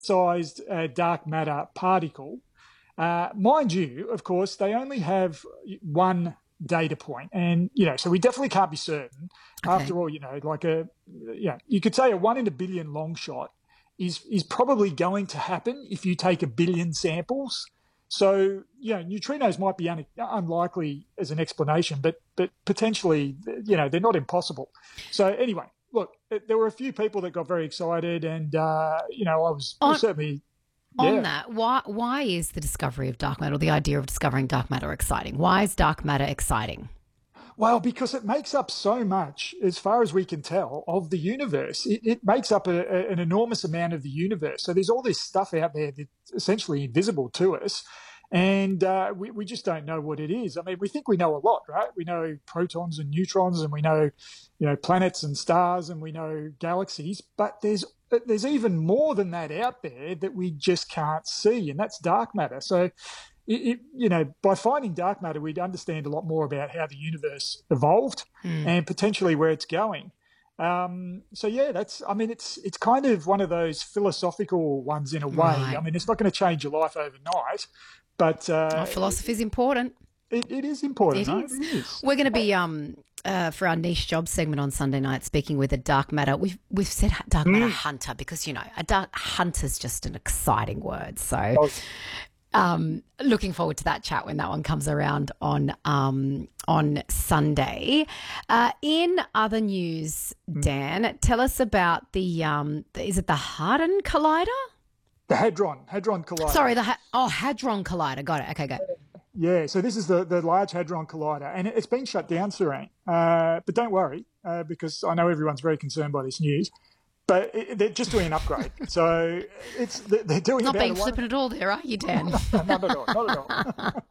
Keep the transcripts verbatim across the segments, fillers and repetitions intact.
sized uh, dark matter particle. Uh, mind you, of course, they only have one data point, and you know, so we definitely can't be certain. Okay. After all, you know, like a, yeah, you could say a one in a billion long shot is is probably going to happen if you take a billion samples. So, you know, neutrinos might be un- unlikely as an explanation, but but potentially, you know, they're not impossible. So anyway, look, there were a few people that got very excited, and uh, you know, I was On, certainly. on Yeah. that, why why is the discovery of dark matter, or the idea of discovering dark matter, exciting? Why is dark matter exciting? Well, because it makes up so much, as far as we can tell, of the universe. It, it makes up a, a, an enormous amount of the universe. So there's all this stuff out there that's essentially invisible to us, and uh, we, we just don't know what it is. I mean, we think we know a lot, right? We know protons and neutrons, and we know, you know, planets and stars, and we know galaxies. But there's there's even more than that out there that we just can't see, and that's dark matter. So. It, it, you know, by finding dark matter, we'd understand a lot more about how the universe evolved Mm. and potentially where it's going. Um, so yeah, that's. I mean, it's it's kind of one of those philosophical ones in a way. Right. I mean, it's not going to change your life overnight, but uh, Oh, philosophy is important. it, it is important. It Right? is. It is. We're going to be um uh, for our niche job segment on Sunday night speaking with a dark matter. We've we've said dark matter hunter because you know a dark hunter's just an exciting word. So. Oh, Um, looking forward to that chat when that one comes around on um, on Sunday. Uh, in other news, Dan, tell us about the, um, the is it the Hadron Collider? the Hadron Hadron Collider. Sorry, the ha- oh Hadron Collider. Got it. Okay, go. Yeah, so this is the, the Large Hadron Collider, and it, it's been shut down, Serene. Uh, but don't worry, uh, because I know everyone's very concerned by this news. But it, they're just doing an upgrade. So it's they're doing Not about being a one- flippant at all, there, are you, Dan? not at all, not at all.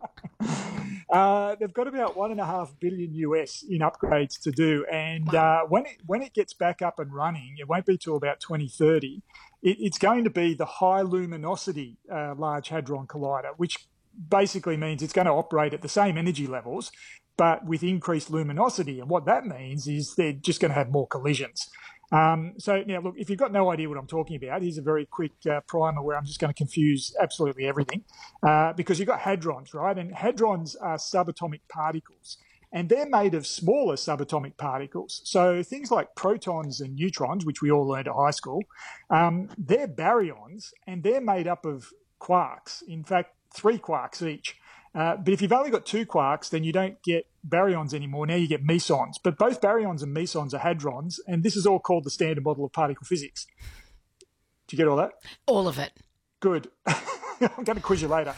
uh, they've got about one and a half billion U S in upgrades to do, and uh, when it when it gets back up and running, it won't be till about twenty thirty. It, it's going to be the high luminosity uh, Large Hadron Collider, which basically means it's going to operate at the same energy levels, but with increased luminosity. And what that means is they're just going to have more collisions. Um, so now, look, if you've got no idea what I'm talking about, here's a very quick uh, primer where I'm just going to confuse absolutely everything, uh, because you've got hadrons, right? And hadrons are subatomic particles, and they're made of smaller subatomic particles. So things like protons and neutrons, which we all learned at high school, um, they're baryons, and they're made up of quarks. In fact, three quarks each. Uh, but if you've only got two quarks, then you don't get baryons anymore. Now you get mesons. But both baryons and mesons are hadrons, and this is all called the standard model of particle physics. Did you get all that? All of it. Good. I'm going to quiz you later.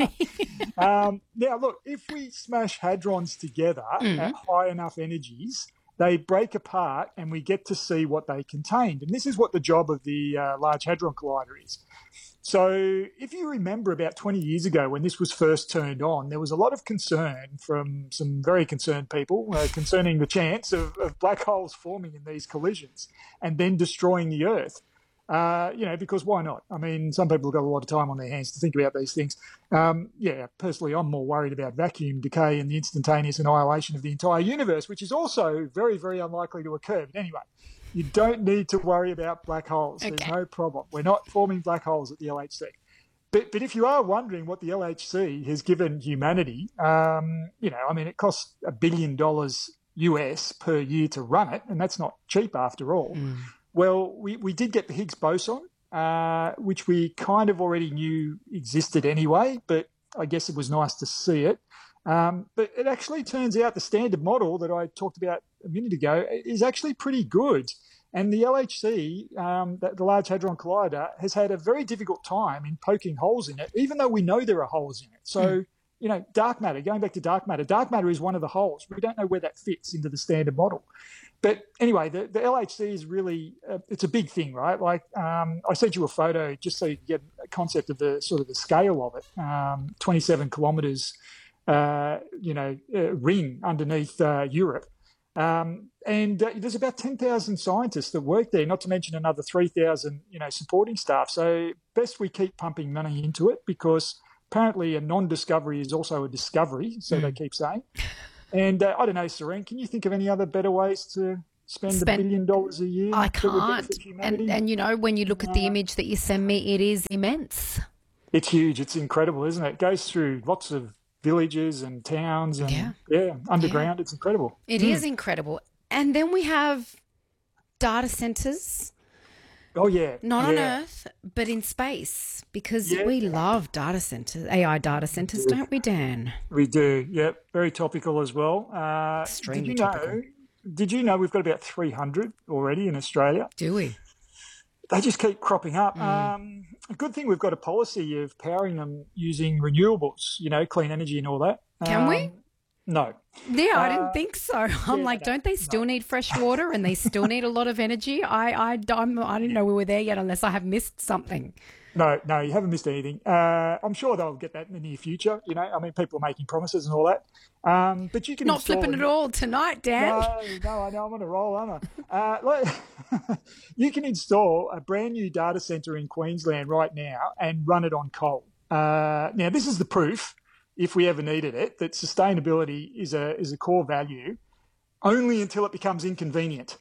um, now, look, if we smash hadrons together Mm. at high enough energies, they break apart and we get to see what they contained. And this is what the job of the uh, Large Hadron Collider is. So if you remember about twenty years ago when this was first turned on, there was a lot of concern from some very concerned people uh, concerning the chance of, of black holes forming in these collisions and then destroying the Earth. Uh, you know, because why not? I mean, some people have got a lot of time on their hands to think about these things. Um, yeah, personally, I'm more worried about vacuum decay and the instantaneous annihilation of the entire universe, which is also very, very unlikely to occur. But anyway, you don't need to worry about black holes. Okay. There's no problem. We're not forming black holes at the L H C. But, but if you are wondering what the L H C has given humanity, um, you know, I mean, it costs a billion dollars U S per year to run it, and that's not cheap after all. Mm. Well, we, we did get the Higgs boson, uh, which we kind of already knew existed anyway, but I guess it was nice to see it. Um, but it actually turns out the standard model that I talked about a minute ago is actually pretty good. And the L H C, um, the, the Large Hadron Collider, has had a very difficult time in poking holes in it, even though we know there are holes in it. So, mm. you know, dark matter, going back to dark matter, dark matter is one of the holes. We don't know where that fits into the standard model. But anyway, the, the L H C is really, uh, it's a big thing, right? Like um, I sent you a photo just so you can get a concept of the sort of the scale of it. Um, twenty-seven kilometres, uh, you know, uh, ring underneath uh, Europe. Um, and uh, there's about ten thousand scientists that work there, not to mention another three thousand, you know, supporting staff. So best we keep pumping money into it, because apparently a non-discovery is also a discovery, so mm. they keep saying. And uh, I don't know, Serene, can you think of any other better ways to spend a Spend- billion dollars a year I that would can't. benefit humanity? And, and, you know, when you look at the image that you send me, it is immense. It's huge. It's incredible, isn't it? It goes through lots of villages and towns and, Yeah. yeah, underground. It's incredible. It is incredible. And then we have data centers, Oh, yeah. not on yeah. Earth, but in space, because Yeah. we love data centers, A I data centers, don't we, Dan? We do, yep. Very topical as well. Uh, Extremely did you topical. know? Did you know we've got about three hundred already in Australia? Do we? They just keep cropping up. Mm. Um, a good thing we've got a policy of powering them using renewables, you know, clean energy and all that. Can um, we? No. Yeah, I Uh, didn't think so. I'm yeah, like, no, don't they still need fresh water and they still need a lot of energy? I, I, I'm, I didn't know we were there yet unless I have missed something. No, no, you haven't missed anything. Uh, I'm sure they'll get that in the near future. You know, I mean, people are making promises and all that. Um, but you can Not install flipping them- at all tonight, Dan. No, no, I know I'm on a roll, aren't I? Uh, look, you can install a brand new data center in Queensland right now and run it on coal. Uh, now, this is the proof, if we ever needed it, that sustainability is a is a core value, only until it becomes inconvenient.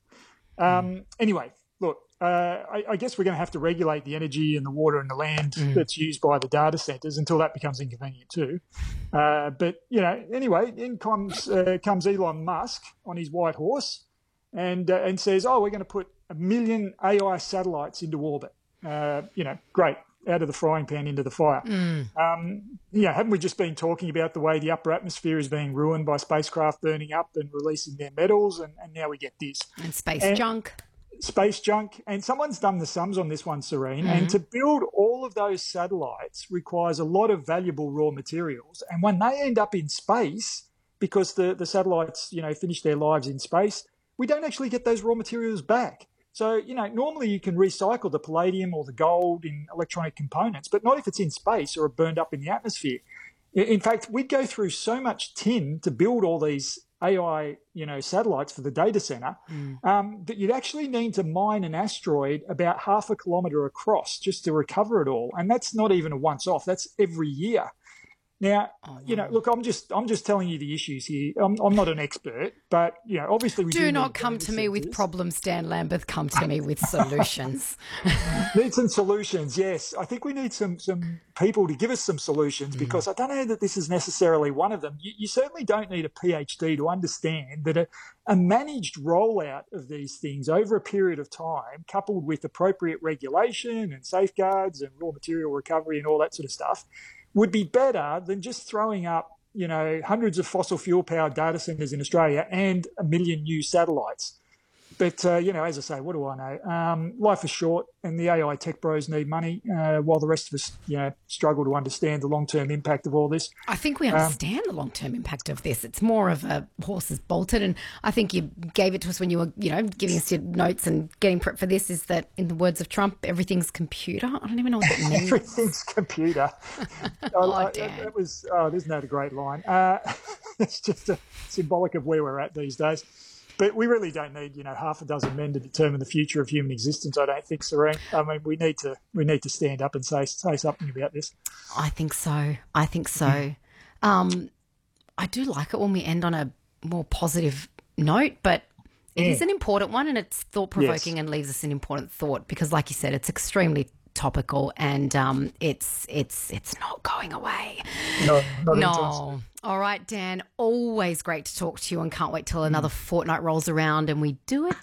Um, anyway, look, uh, I, I guess we're going to have to regulate the energy and the water and the land that's used by the data centers until that becomes inconvenient too. Uh, but, you know, anyway, in comes, uh, comes Elon Musk on his white horse and, uh, and says, oh, we're going to put a million A I satellites into orbit. Uh, you know, great, out of the frying pan into the fire. Um, yeah, haven't we just been talking about the way the upper atmosphere is being ruined by spacecraft burning up and releasing their metals, and, and now we get this. And space And- junk. Space junk, and someone's done the sums on this one, Serene, and to build all of those satellites requires a lot of valuable raw materials. And when they end up in space, because the, the satellites, you know, finish their lives in space, we don't actually get those raw materials back. So, you know, normally you can recycle the palladium or the gold in electronic components, but not if it's in space or burned up in the atmosphere. I- In fact, we'd go through so much tin to build all these A I, you know, satellites for the data center, um, that you'd actually need to mine an asteroid about half a kilometre across just to recover it all. And that's not even a once off, that's every year. Now, you know, look, I'm just I'm just telling you the issues here. I'm, I'm not an expert, but, you know, obviously we do, Do not need come data to me with centres. problems, Dan Lambeth. Come to me with solutions. Need some solutions, yes. I think we need some some people to give us some solutions, because I don't know that this is necessarily one of them. You, you certainly don't need a PhD to understand that a, a managed rollout of these things over a period of time, coupled with appropriate regulation and safeguards and raw material recovery and all that sort of stuff, would be better than just throwing up, you know, hundreds of fossil fuel powered data centers in Australia and a million new satellites. But, uh, you know, as I say, what do I know? Um, life is short, and the A I tech bros need money, uh, while the rest of us, you know, struggle to understand the long-term impact of all this. I think we understand the long-term impact of this. It's more of a horse is bolted, and I think you gave it to us when you were, you know, giving us your notes and getting prepped for this, is that, in the words of Trump, everything's computer. I don't even know what that means. Everything's computer. Oh, I- I- Dan. that was, oh, isn't that a great line? Uh, it's just a, symbolic of where we're at these days. But we really don't need, you know, half a dozen men to determine the future of human existence, I don't think, Serene. I mean, we need to we need to stand up and say say something about this. I think so. I think so. Um, I do like it when we end on a more positive note, but it is an important one, and it's thought-provoking and leaves us an important thought because, like you said, it's extremely topical, and um, it's it's it's not going away. No, not anytime soon. No. All right, Dan, always great to talk to you, and can't wait till another fortnight rolls around and we do it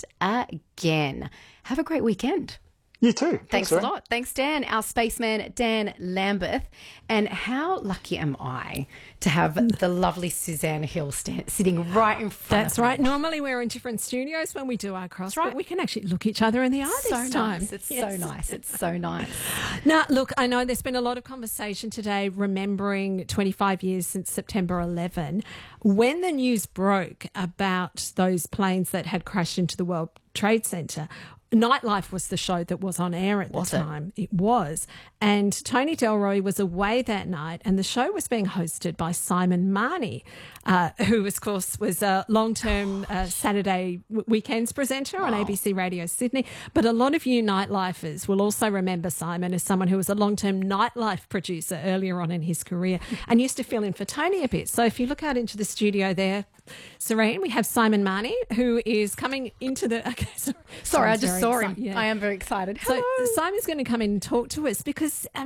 again. Have a great weekend. You too. Thanks Serene. a lot. Thanks, Dan, our spaceman, Dan Lambeth. And how lucky am I to have the lovely Suzanne Hill stand, sitting right in front That's of me. right. Normally we're in different studios when we do our cross, right. but we can actually look each other in the eye So this time. nice. It's Yes. so nice. It's so nice. Now, look, I know there's been a lot of conversation today remembering twenty-five years since September eleventh, when the news broke about those planes that had crashed into the World Trade Center. Nightlife was the show that was on air at the Was it? time. It was. And Tony Delroy was away that night, and the show was being hosted by Simon Marnie, uh, who, of course, was a long-term uh, Saturday w- weekends presenter on A B C Radio Sydney. But a lot of you nightlifers will also remember Simon as someone who was a long-term nightlife producer earlier on in his career and used to fill in for Tony a bit. So if you look out into the studio there, Serene, we have Simon Marnie, who is coming into the... Okay, sorry, Sorry, I Simon's just very saw him. excited. Yeah. I am very excited. So Hello. Simon's going to come in and talk to us because, I